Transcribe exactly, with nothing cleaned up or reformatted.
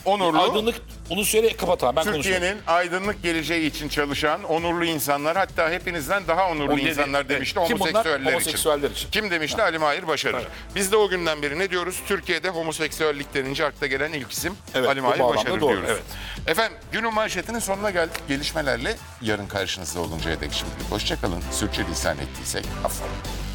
onurlu, Aydınlık, onu söyle kapatalım. Ben konuşuyorum. Türkiye'nin aydınlık geleceği için çalışan onurlu insanlar, hatta hepinizden daha onurlu O dedi, insanlar evet. demişti Kim bunlar? homoseksüeller için. Homoseksüeller için. Kim demişti? Ali Mahir Başarır. Evet. Biz de o günden beri ne diyoruz? Türkiye'de homoseksüellik denince akla gelen ilk isim Evet, Ali bu Mahir bağlamda Başarır doğru, diyoruz. evet. Efendim, günün manşetinin sonuna geldik. Gelişmelerle yarın karşınızda oluncaya dek şimdilik. Hoşçakalın. Sürçülisan ettiysek affola.